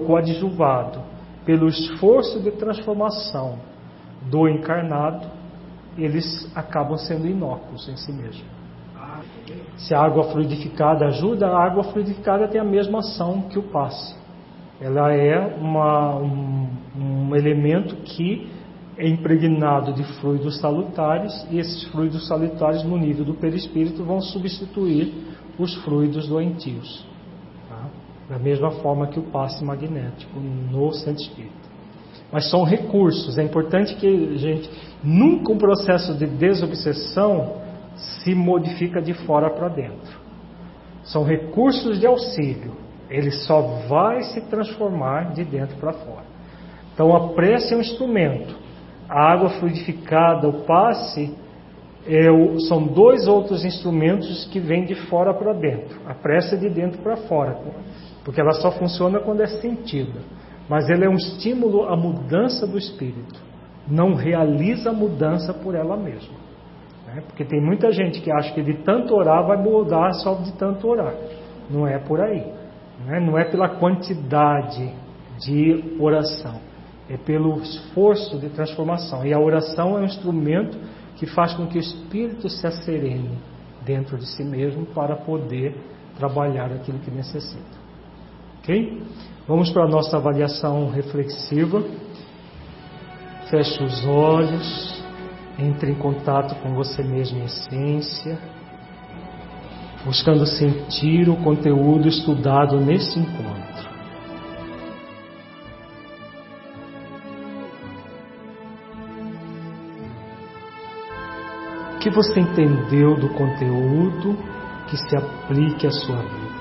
coadjuvado pelo esforço de transformação do encarnado, eles acabam sendo inócuos em si mesmo. Se a água fluidificada ajuda, a água fluidificada tem a mesma ação que o passe. Ela é um elemento que é impregnado de fluidos salutares, e esses fluidos salutares no nível do perispírito vão substituir os fluidos doentios, tá? Da mesma forma que o passe magnético no centro espírita. Mas são recursos. É importante que a gente, nunca um processo de desobsessão se modifica de fora para dentro. São recursos de auxílio. Ele só vai se transformar de dentro para fora. Então a prece é um instrumento. A água fluidificada, o passe, são dois outros instrumentos que vêm de fora para dentro. A prece é de dentro para fora, porque ela só funciona quando é sentida. Mas ela é um estímulo à mudança do espírito. Não realiza a mudança por ela mesma. Porque tem muita gente que acha que de tanto orar vai mudar só de tanto orar. Não é por aí. Não é pela quantidade de oração. É pelo esforço de transformação. E a oração é um instrumento que faz com que o espírito se acerene dentro de si mesmo para poder trabalhar aquilo que necessita. Ok? Vamos para a nossa avaliação reflexiva. Feche os olhos. Entre em contato com você mesmo em essência, buscando sentir o conteúdo estudado nesse encontro. O que você entendeu do conteúdo que se aplique à sua vida?